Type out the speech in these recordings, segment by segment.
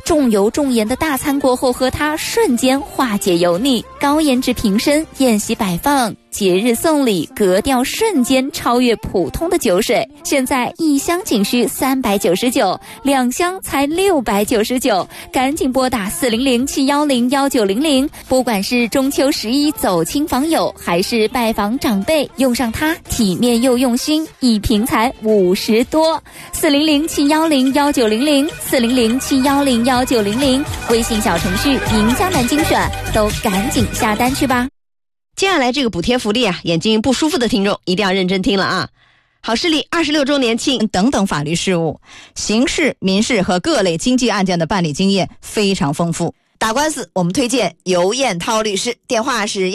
重油重盐的大餐过后喝它，瞬间化解油腻，高颜值瓶身，宴席摆放，节日送礼，格调瞬间超越普通的酒水。现在1箱仅需399，2箱才699，赶紧拨打400-710-1900。不管是中秋11走亲访友，还是拜访长辈，用上它体面又用心，一瓶才50多。400-710-1900，400-710-1900，微信小程序赢家南精选，都赶紧下单去吧。 接下来这个补贴福利啊，眼睛不舒服的听众一定要认真听了啊！好视力26周年庆等等法律事务，刑事、民事和各类经济案件的办理经验非常丰富。打官司我们推荐尤燕涛律师，电话是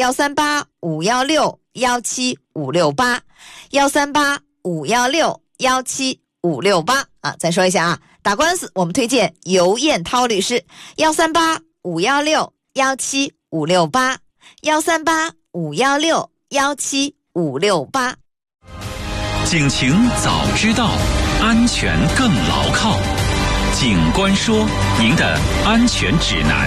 138-516-17568，138-516-17568啊！再说一下啊，打官司我们推荐尤燕涛律师，138-516-17568，138-516-17568。 警情早知道，安全更牢靠。警官说，您的安全指南。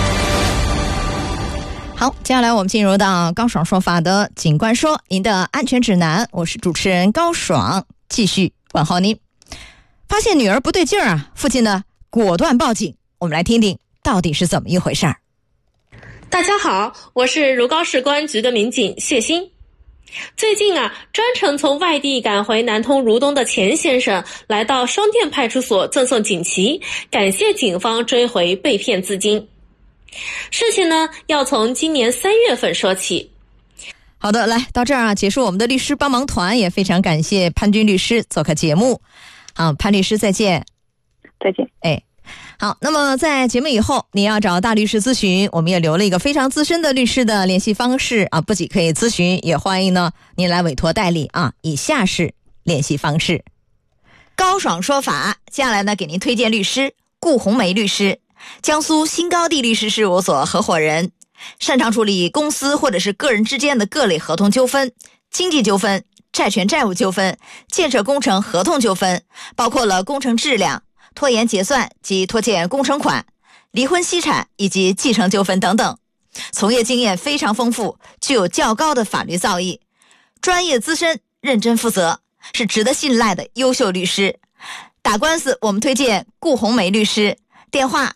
好，接下来我们进入到高爽说法的警官说，您的安全指南。我是主持人高爽，继续问候您。发现女儿不对劲儿啊，父亲呢果断报警。我们来听听到底是怎么一回事儿。 大家好，我是如皋市公安局的民警谢鑫。最近啊，专程从外地赶回南通如东的钱先生来到双店派出所赠送锦旗，感谢警方追回被骗资金。事情呢，要从今年3月份说起。 好的，来到这儿啊，结束我们的律师帮忙团，也非常感谢潘军律师做客节目。好，潘律师再见。 再见。 好，那么在节目以后你要找大律师咨询，我们也留了一个非常资深的律师的联系方式啊，不仅可以咨询，也欢迎呢您来委托代理啊。以下是联系方式。高爽说法，接下来呢给您推荐律师顾红梅律师，江苏新高地律师事务所合伙人，擅长处理公司或者是个人之间的各类合同纠纷、经济纠纷、债权债务纠纷、建设工程合同纠纷，包括了工程质量、拖延结算及拖欠工程款、离婚析产以及继承纠纷等等，从业经验非常丰富，具有较高的法律造诣，专业资深，认真负责，是值得信赖的优秀律师。打官司我们推荐顾红梅律师，电话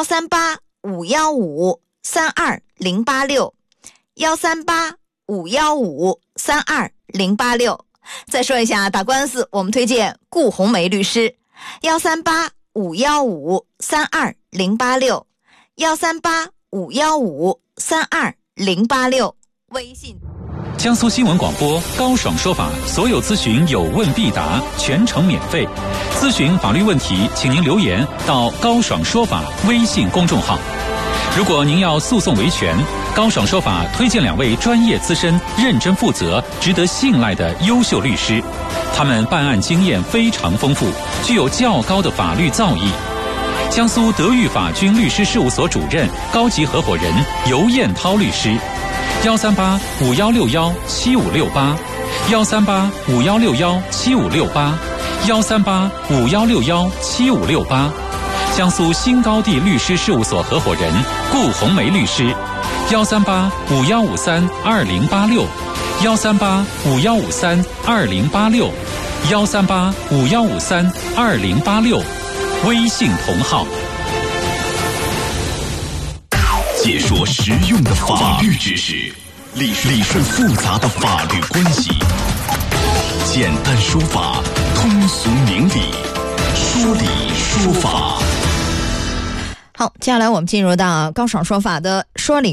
138-515-32086，138-515-32086。再说一下，打官司我们推荐顾红梅律师，138-515-32086，138-515-32086。微信。 江苏新闻广播高爽说法，所有咨询有问必答，全程免费。咨询法律问题，请您留言到高爽说法微信公众号。如果您要诉讼维权，高爽说法推荐2位专业资深、认真负责、值得信赖的优秀律师，他们办案经验非常丰富，具有较高的法律造诣。江苏德裕法军律师事务所主任、高级合伙人尤燕涛律师，138-516-17568，138-516-17568，138-516-17568。江苏新高地律师事务所合伙人顾红梅律师，138-515-32086，138-515-32086，138-515-32086。微信同号。 解说实用的法律知识，理顺复杂的法律关系，简单说法，通俗明理，说理说法。 好，接下来我们进入到高爽说法的说理